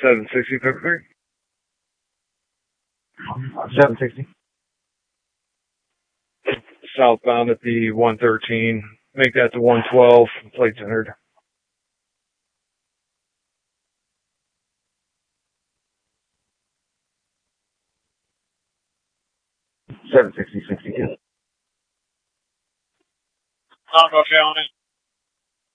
760 Pittsburgh. 760. Southbound at the 113. Make that to 112. Plates entered. $760.62. Taco County.